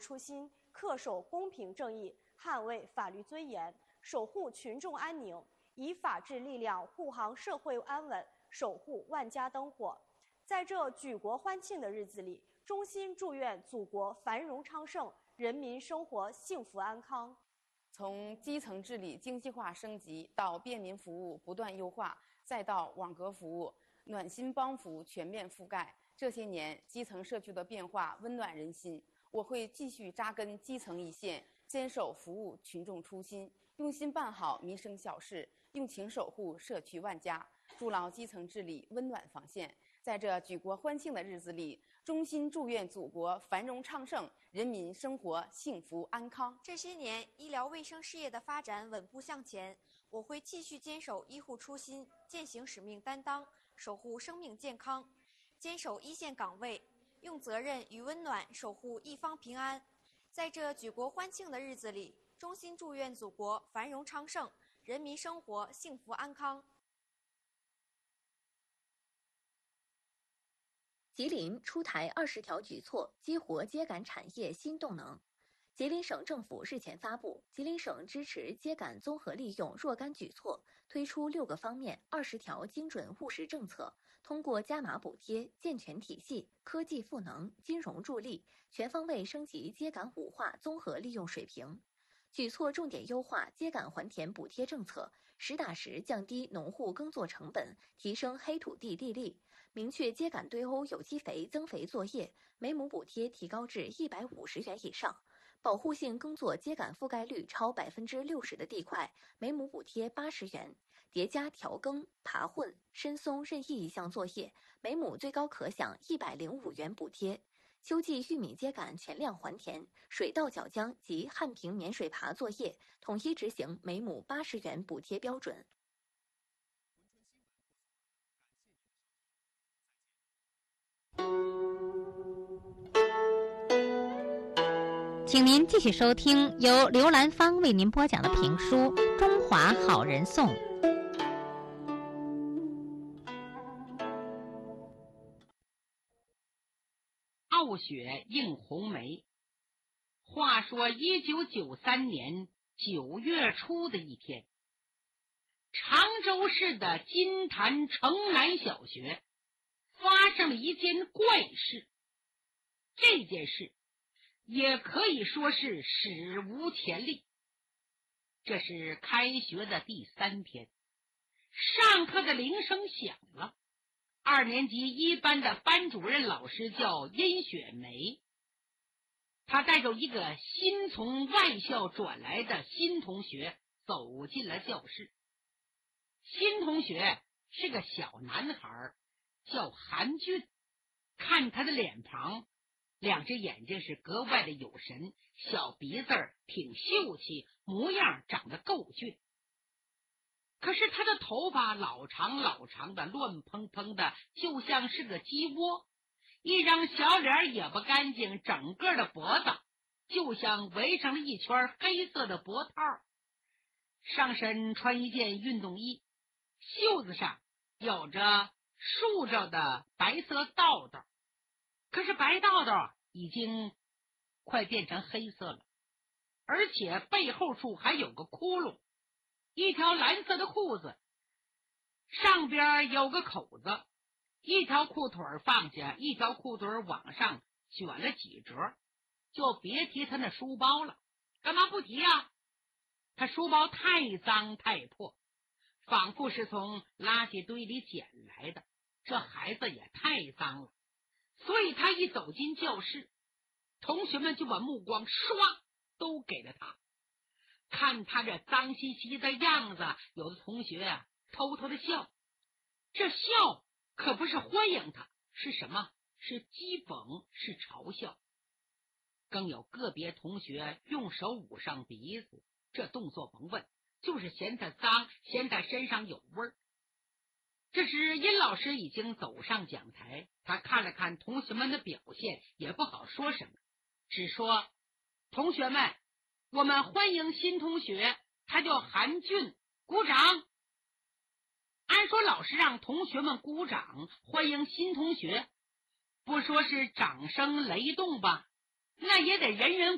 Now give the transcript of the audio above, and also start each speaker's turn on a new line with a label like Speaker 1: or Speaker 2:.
Speaker 1: 初心，恪守公平正义，捍卫法律尊严，守护群众安宁，以法治力量护航社会安稳，守护万家灯火。在这举国欢庆的日子里，衷心祝愿祖国繁荣昌盛，人民生活幸福安康。
Speaker 2: 从基层治理精细化升级到便民服务不断优化，再到网格服务、暖心帮扶全面覆盖，这些年基层社区的变化温暖人心。我会继续扎根基层一线，坚守服务群众初心，用心办好民生小事，用情守护社区万家，筑牢基层治理温暖防线。在这举国欢庆的日子里，衷心祝愿祖国繁荣昌盛，人民生活幸福安康。
Speaker 3: 这些年，医疗卫生事业的发展稳步向前，我会继续坚守医护初心，践行使命担当，守护生命健康，坚守一线岗位，用责任与温暖守护一方平安。在这举国欢庆的日子里，衷心祝愿祖国繁荣昌盛，人民生活幸福安康。
Speaker 4: 吉林出台20条举措，激活秸秆产业新动能。吉林省政府日前发布《吉林省支持秸秆综合利用若干举措》，推出6个方面20条精准务实政策，通过加码补贴、健全体系、科技赋能、金融助力，全方位升级秸秆五化综合利用水平。举措重点优化秸秆还田补贴政策，实打实降低农户耕作成本，提升黑土地地力。明确秸秆对欧有机肥增肥作业每亩补贴提高至150元以上，保护性耕作秸秆覆盖率超60%的地块，每亩补贴80元；叠加调耕、耙混、深松任意一项作业，每亩最高可享105元补贴。秋季玉米秸秆全量还田，水稻角浆及旱平免水耙作业统一执行每亩80元补贴标准。
Speaker 5: 请您继续收听由刘兰芳为您播讲的评书《中华好人颂》。
Speaker 6: 傲雪映红梅。话说1993年9月初的一天，常州市的金坛城南小学发生了一件怪事。这件事也可以说是史无前例。这是开学的第3天，上课的铃声响了。2年级1班的班主任老师叫殷雪梅，她带着一个新从外校转来的新同学走进了教室。新同学是个小男孩，叫韩俊。看他的脸庞，2只眼睛是格外的有神，小鼻子挺秀气，模样长得够俊。可是他的头发老长老长的，乱蓬蓬的，就像是个鸡窝。一张小脸也不干净，整个的脖子就像围上了一圈黑色的脖套。上身穿一件运动衣，袖子上有着竖着的白色道道，可是白道道已经快变成黑色了，而且背后处还有个窟窿。一条蓝色的裤子，上边有个口子，一条裤腿放下，一条裤腿往上卷了几折，就别提他那书包了。干嘛不提啊？他书包太脏太破，仿佛是从垃圾堆里捡来的。这孩子也太脏了，所以他一走进教室，同学们就把目光唰都给了他。看他这脏兮兮的样子，有的同学偷偷的笑。这笑可不是欢迎他，是什么？是讥讽，是嘲笑。更有个别同学用手捂上鼻子，这动作甭问，就是嫌他脏，嫌他身上有味儿。这时殷老师已经走上讲台，他看了看同学们的表现，也不好说什么，只说：同学们，我们欢迎新同学，他叫韩俊，鼓掌。按说老师让同学们鼓掌欢迎新同学，不说是掌声雷动吧，那也得人人